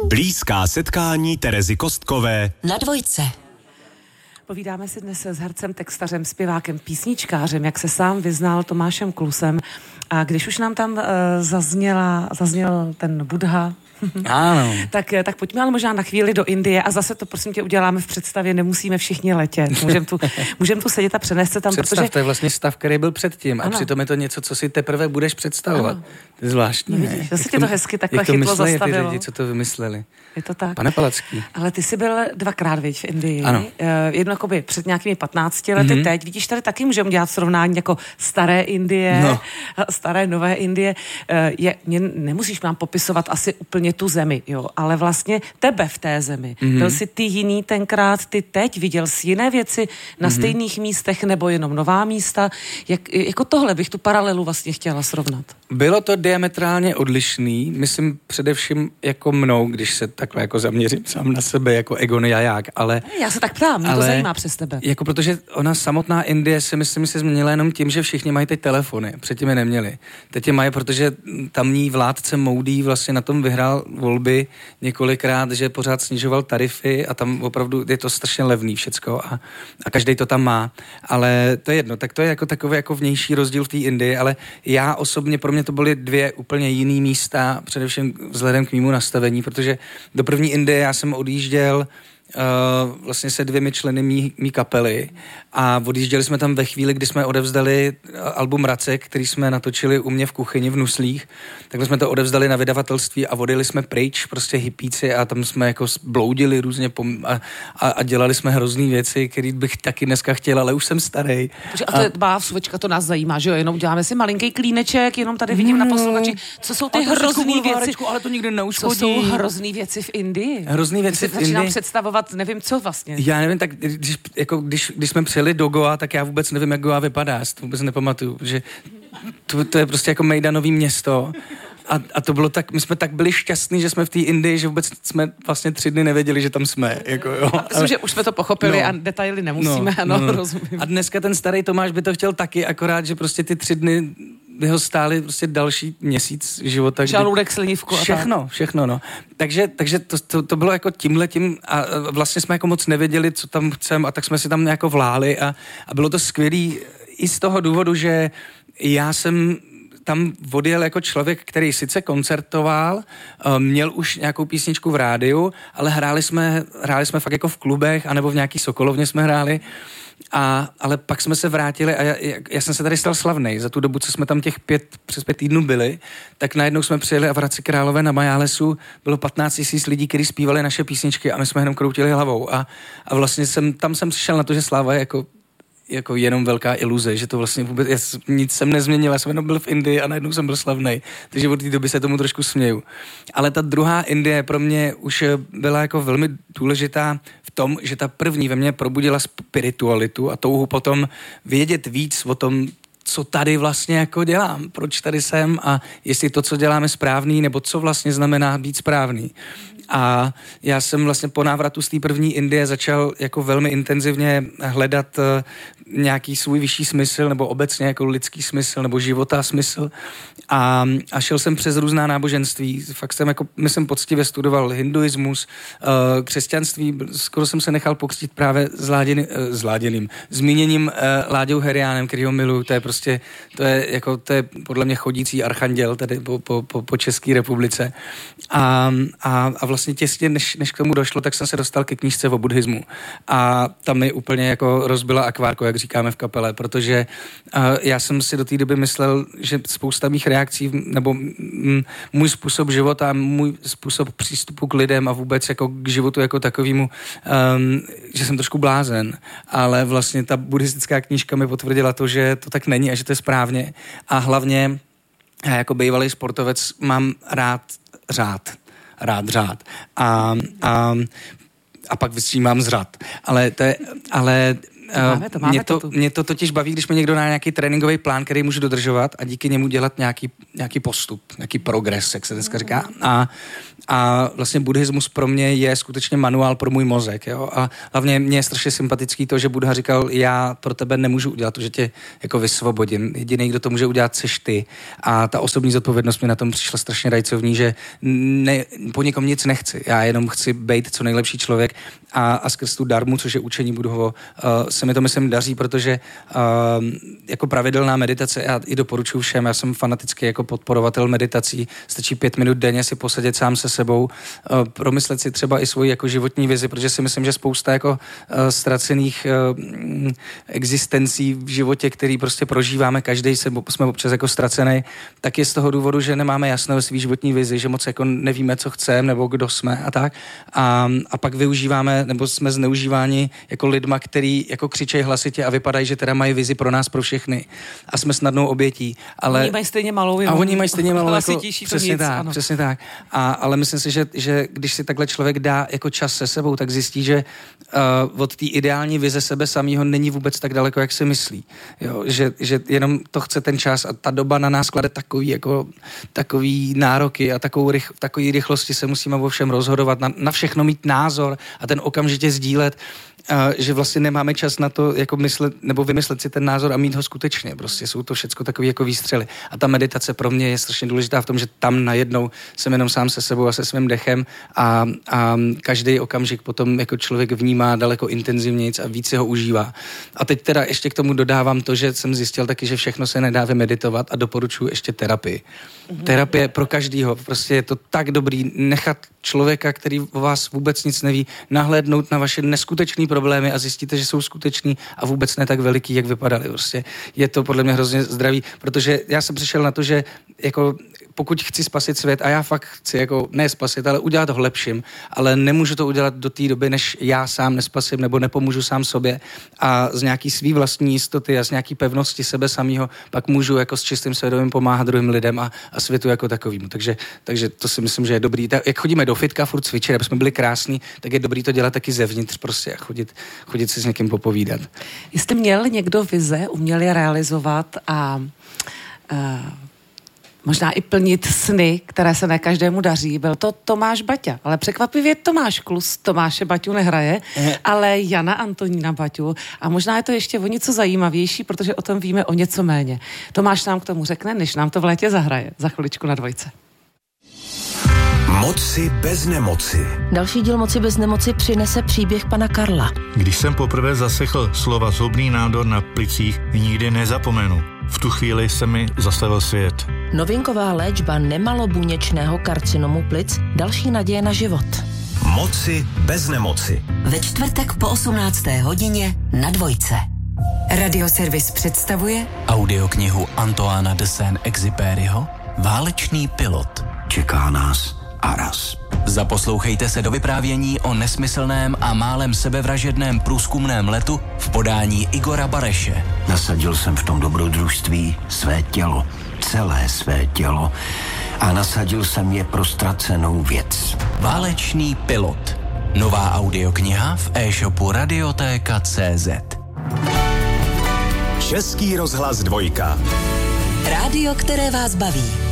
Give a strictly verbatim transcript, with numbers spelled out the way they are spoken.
Blízká setkání Terezy Kostkové na Dvojce. Povídáme si dnes s hercem, textařem, zpěvákem, písničkářem, jak se sám vyznal, Tomášem Klusem. A když už nám tam uh, zazněla, zazněl ten Buddha, ano. tak, tak pojďme ale možná na chvíli do Indie a zase to prosím tě uděláme v představě, nemusíme všichni letět. Můžeme tu, můžem tu sedět a přenést se tam, Představ, protože... to je vlastně stav, který byl předtím. Ano. A přitom je to něco, co si teprve budeš představovat. Ano. To je zvláštní. No, vidíš, zase tě to hezky takhle jak to chytlo, mysleli zastavilo. ty lidi, co to vymysleli. Je to tak. Pane Palacký. Ale ty jsi byl dvakrát, viď, v Indii. Ano. Uh, jedno jakoby před nějakými patnácti lety, mm-hmm. teď. Vidíš, tady taky můžeme dělat srovnání jako staré Indie, no. staré nové Indie. Uh, je, mě nemusíš nám popisovat asi úplně tu zemi, jo, ale vlastně tebe v té zemi. Mm-hmm. Byl jsi ty jiný tenkrát, ty teď, viděl jsi jiné věci na mm-hmm. stejných místech nebo jenom nová místa. Jak, jako tohle bych tu paralelu vlastně chtěla srovnat. Bylo to diametrálně odlišný, myslím především jako mnou, když se takhle jako zaměřím sám na sebe jako Egon Jaják, ale... Já se tak ptám, mě to zajímá přes tebe. Jako protože ona samotná Indie si myslím se změnila jenom tím, že všichni mají teď telefony, předtím je neměli. Teď je mají, protože tamní vládce Módí vlastně na tom vyhrál volby několikrát, že pořád snižoval tarify a tam opravdu je to strašně levný všecko a, a každej to tam má. Ale to je jedno, tak to je jako takový jako vnější rozdíl v té Indii, ale já osobně, pro mě to byly dvě úplně jiný místa, především vzhledem k mému nastavení, protože do první Indie já jsem odjížděl Uh, vlastně se dvěmi členy mý, mý kapely a odjížděli jsme tam ve chvíli, kdy jsme odevzdali album Racek, který jsme natočili u mě v kuchyni v Nuslích, takhle jsme to odevzdali na vydavatelství a odjeli jsme pryč, prostě hippíci a tam jsme jako bloudili různě pom- a, a, a dělali jsme hrozný věci, který bych taky dneska chtěl, ale už jsem starý. A to je má suvečka, to nás zajímá, že jo, jenom děláme si malinký klíneček, jenom tady vidím no. na posluchači, co jsou ty hrozný věci, ale to nikdy neuškodí. Co jsou hrozný věci v Indii? Hrozný věci v Indii. Představovat, nevím, co vlastně. Já nevím, tak když, jako, když, když jsme přijeli do Goa, tak já vůbec nevím, jak Goa vypadá, já si to vůbec nepamatuju, že to, to je prostě jako mejdanový město a, a to bylo tak, my jsme tak byli šťastní, že jsme v té Indii, že vůbec jsme vlastně tři dny nevěděli, že tam jsme. Jako, jo. A myslím, ale... že už jsme to pochopili no, a detaily nemusíme, no, ano, no, rozumím. A dneska ten starý Tomáš by to chtěl taky, akorát, že prostě ty tři dny by ho stáli prostě další měsíc života. Žaludek, slinivku a všechno, tak. všechno, no. Takže, takže to, to, to bylo jako tímhletím a vlastně jsme jako moc nevěděli, co tam chceme a tak jsme si tam nějako vláli a, a bylo to skvělý i z toho důvodu, že já jsem tam odjel jako člověk, který sice koncertoval, měl už nějakou písničku v rádiu, ale hráli jsme, hráli jsme fakt jako v klubech, anebo v nějaký Sokolovně jsme hráli. A, ale pak jsme se vrátili a já, já jsem se tady stal slavnej. Za tu dobu, co jsme tam těch pět, přes pět týdnů byli, tak najednou jsme přijeli a v Hradci Králové na Majálesu bylo patnáct tisíc lidí, kteří zpívali naše písničky a my jsme jenom kroutili hlavou. A, a vlastně jsem, tam jsem přišel na to, že sláva je jako jako jenom velká iluze, že to vlastně vůbec, já nic jsem nezměnil, já jsem jenom byl v Indii a najednou jsem byl slavnej, takže od té doby se tomu trošku směju. Ale ta druhá Indie pro mě už byla jako velmi důležitá v tom, že ta první ve mně probudila spiritualitu a touhu potom vědět víc o tom, co tady vlastně jako dělám, proč tady jsem a jestli to, co děláme, správný, nebo co vlastně znamená být správný. A já jsem vlastně po návratu z té první Indie začal jako velmi intenzivně hledat uh, nějaký svůj vyšší smysl, nebo obecně jako lidský smysl, nebo života smysl. A, a šel jsem přes různá náboženství. Fakt jsem jako, myslím, poctivě studoval hinduismus, uh, křesťanství. Skoro jsem se nechal pokřtít právě s, Láděny, uh, s Láděným, zmíněním uh, Láďou Heriánem, který ho miluju. To je prostě, to je jako, to je podle mě chodící archanděl tady po, po, po, po České republice. A, a, a vlastně těsně, než, než k tomu došlo, tak jsem se dostal ke knížce o buddhismu. A tam mi úplně jako rozbila akvárko, jak říkáme v kapele, protože uh, já jsem si do té doby myslel, že spousta mých reakcí, nebo m, můj způsob života, můj způsob přístupu k lidem a vůbec jako k životu jako takovému, um, že jsem trošku blázen. Ale vlastně ta buddhistická knížka mi potvrdila to, že to tak není a že to je správně. A hlavně já jako bývalý sportovec mám rád řád. rád řád. A, a, a pak vystřímám zřad. Ale to je, ale máme to, máme mě, to, to mě to totiž baví, když mi někdo dá nějaký tréninkový plán, který můžu dodržovat a díky němu dělat nějaký, nějaký postup, nějaký progres, jak se dneska říká. A, A vlastně buddhismus pro mě je skutečně manuál pro můj mozek, jo. A hlavně mě je strašně sympatický to, že Buddha říkal, já pro tebe nemůžu udělat to, že tě jako vysvobodím. Jediný, kdo to může udělat, seš ty. A ta osobní zodpovědnost mi na tom přišla strašně rajcovní, že ne, po někom nic nechci. Já jenom chci být co nejlepší člověk a, a skrz tu darmu, což je učení Buddhovo, uh, se mi to myslím daří, protože uh, jako pravidelná meditace, já i doporučuji všem, já jsem fanatický jako podporovatel meditací, stačí pět minut denně si posedět sám se sebou, uh, promyslet si třeba i svoji jako životní vizi, protože si myslím, že spousta jako uh, ztracených uh, existencí v životě, který prostě prožíváme, každý se, jsme občas jako ztracený, tak je z toho důvodu, že nemáme jasno ve svý životní vizi, že moc jako nevíme, co chceme nebo kdo jsme a tak. A, a pak využíváme, nebo jsme zneužíváni jako lidma, který jako křičejí hlasitě a vypadají, že teda mají vizi pro nás, pro všechny. A jsme snadnou obětí. Ale oni mají stejně malou. A oni mají stejně malou. Jako, přesně nic, tak, ano. přesně tak. A, ale myslím si, že, že když si takhle člověk dá jako čas se sebou, tak zjistí, že uh, od té ideální vize sebe samého není vůbec tak daleko, jak si myslí. Jo? Že, že jenom to chce ten čas a ta doba na nás klade takový, jako, takový nároky a takovou rych, takový rychlosti se musíme o všem rozhodovat, na, na všechno mít názor a ten okamžitě sdílet, uh, že vlastně nemáme čas na to jako myslet, nebo vymyslet si ten názor a mít ho skutečně. Prostě jsou to všecko takové jako výstřely. A ta meditace pro mě je strašně důležitá v tom, že tam najednou jsem jenom sám se sebou a se svým dechem a, a každý okamžik potom jako člověk vnímá daleko intenzivnějc a víc si ho užívá. A teď teda ještě k tomu dodávám to, že jsem zjistil taky, že všechno se nedá vymeditovat a doporučuji ještě terapii. Mm-hmm. Terapie pro každýho. Prostě je to tak dobrý nechat člověka, který o vás vůbec nic neví, nahlédnout na vaše neskutečné problémy a zjistíte, že jsou skutečný a vůbec ne tak veliký, jak vypadaly. Prostě je to podle mě hrozně zdravý, protože já jsem přišel na to, že jako pokud chci spasit svět a já fakt chci jako ne spasit, ale udělat ho lepším, ale nemůžu to udělat do té doby, než já sám nespasím nebo nepomůžu sám sobě a z nějaký svý vlastní jistoty a z nějaký pevnosti sebe samého pak můžu jako s čistým svědomím pomáhat druhým lidem a, a světu jako takovýmu. Takže, takže to si myslím, že je dobrý. Tak, jak chodíme do fitka, furt cvičit, aby jsme byli krásní, tak je dobrý to dělat taky zevnitř prostě a chodit, chodit si s někým popovídat. Jste měl někdo vize, uměl je realizovat a uh... možná i plnit sny, které se ne každému daří. Byl to Tomáš Baťa, ale překvapivě Tomáš Klus Tomáše Baťu nehraje, ale Jana Antonína Baťu. A možná je to ještě o něco zajímavější, protože o tom víme o něco méně. Tomáš nám k tomu řekne, než nám to v létě zahraje. Za chviličku na Dvojce. Moci bez nemoci. Další díl Moci bez nemoci přinese příběh pana Karla. Když jsem poprvé zaslechl slova zhoubný nádor na plicích, nikdy nezapomenu. V tu chvíli se mi zastavil svět. Novinková léčba nemalobuněčného karcinomu plic, další naděje na život. Moci bez nemoci. Ve čtvrtek po osmnácté hodině na Dvojce. Radioservis představuje audioknihu Antoána de Saint-Exupéryho Válečný pilot. Čeká nás Aras. Zaposlouchejte se do vyprávění o nesmyslném a málem sebevražedném průzkumném letu v podání Igora Bareše. Nasadil jsem v tom dobrodružství své tělo, celé své tělo a nasadil jsem je pro ztracenou věc. Válečný pilot. Nová audiokniha v e-shopu radiotéka tečka cé zet. Český rozhlas Dvojka. rádio, které vás baví.